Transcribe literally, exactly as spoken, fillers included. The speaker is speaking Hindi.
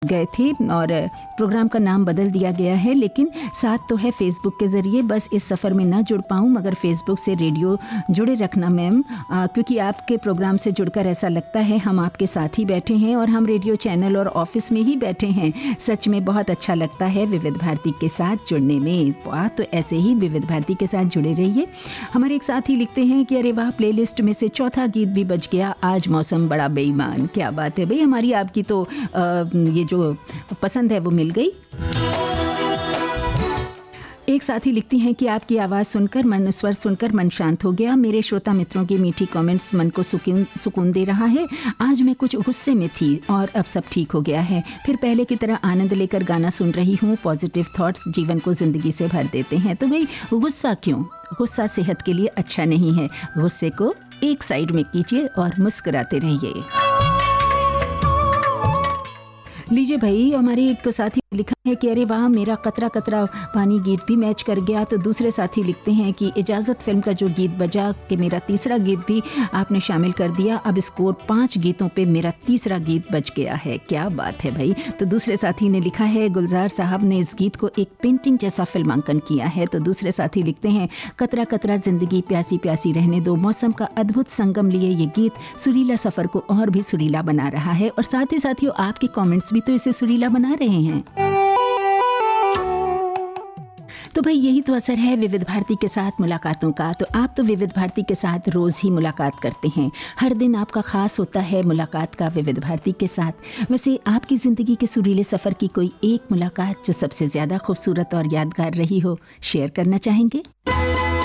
गए थे और प्रोग्राम का नाम बदल दिया गया है, लेकिन साथ तो है फेसबुक के ज़रिए। बस इस सफ़र में ना जुड़ पाऊँ, मगर फेसबुक से रेडियो जुड़े रखना मैम, क्योंकि आपके प्रोग्राम से जुड़कर ऐसा लगता है हम आपके साथ ही बैठे हैं और हम रेडियो चैनल और ऑफिस में ही बैठे हैं। सच में बहुत अच्छा लगता है विविध भारती के साथ जुड़ने में। वाह, तो ऐसे ही विविध भारती के साथ जुड़े रहिए। हमारे एक साथी लिखते हैं कि अरे वाह, प्लेलिस्ट में से चौथा गीत भी बज गया, आज मौसम बड़ा बेईमान। क्या बात है भाई, हमारी आपकी तो आ, ये जो पसंद है वो मिल गई। एक साथी लिखती हैं कि आपकी आवाज़ सुनकर, मन स्वर सुनकर मन शांत हो गया। मेरे श्रोता मित्रों की मीठी कमेंट्स मन को सुकून सुकून दे रहा है। आज मैं कुछ गुस्से में थी और अब सब ठीक हो गया है। फिर पहले की तरह आनंद लेकर गाना सुन रही हूँ। पॉजिटिव थॉट्स जीवन को ज़िंदगी से भर देते हैं। तो भाई गुस्सा क्यों? गुस्सा सेहत के लिए अच्छा नहीं है। गुस्से को एक साइड में कीजिए और मुस्कुराते रहिए। लीजिए भाई, हमारे एक साथी लिखा है कि अरे वाह, मेरा कतरा कतरा पानी गीत भी मैच कर गया। तो दूसरे साथी लिखते हैं कि इजाज़त फिल्म का जो गीत बजा कि मेरा तीसरा गीत भी आपने शामिल कर दिया। अब स्कोर पाँच गीतों पे मेरा तीसरा गीत बच गया है। क्या बात है भाई। तो दूसरे साथी ने लिखा है, गुलजार साहब ने इस गीत को एक पेंटिंग जैसा फिल्मांकन किया है। तो दूसरे साथी लिखते हैं, कतरा कतरा जिंदगी प्यासी प्यासी रहने दो, मौसम का अद्भुत संगम लिए ये गीत सुरीला सफ़र को और भी सुरीला बना रहा है। और साथ ही साथियों, आपके कॉमेंट्स भी तो इसे सुरीला बना रहे हैं। तो भाई यही तो असर है विविध भारती के साथ मुलाकातों का। तो आप तो विविध भारती के साथ रोज़ ही मुलाकात करते हैं, हर दिन आपका ख़ास होता है मुलाकात का विविध भारती के साथ। वैसे आपकी ज़िंदगी के सुरीले सफ़र की कोई एक मुलाकात जो सबसे ज़्यादा खूबसूरत और यादगार रही हो, शेयर करना चाहेंगे?